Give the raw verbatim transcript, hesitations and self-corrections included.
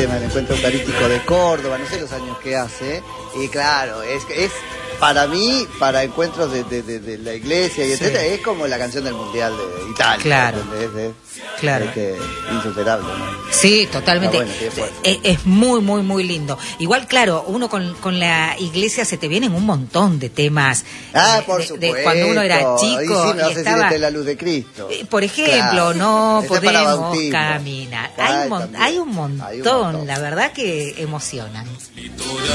tema del encuentro eucarístico de Córdoba, no sé los años que hace, y claro, es, es para mí, para encuentros de, de, de, de la iglesia y sí. etcétera, es como la canción del Mundial de Italia. Claro. Es, es, claro. Es que insuperable, ¿no? Sí, totalmente. Bueno, es, es muy, muy, muy lindo. Igual, claro, uno con, con la iglesia se te vienen un montón de temas. Ah, de, por de, supuesto. De cuando uno era chico. Y sí, me vas y a estaba, decir, la luz de Cristo. Por ejemplo, claro. no Este podemos caminar. Hay un, mon, hay un montón, hay un montón, la verdad que emocionan.